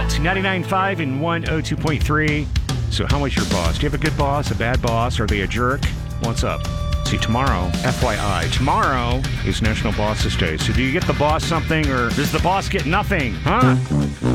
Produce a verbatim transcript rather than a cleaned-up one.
It's ninety-nine point five and one oh two point three. So how was your boss? Do you have a good boss, a bad boss? Are they a jerk? What's up? See, tomorrow, F Y I, tomorrow is National Bosses Day. So do you get the boss something, or does the boss get nothing? Huh?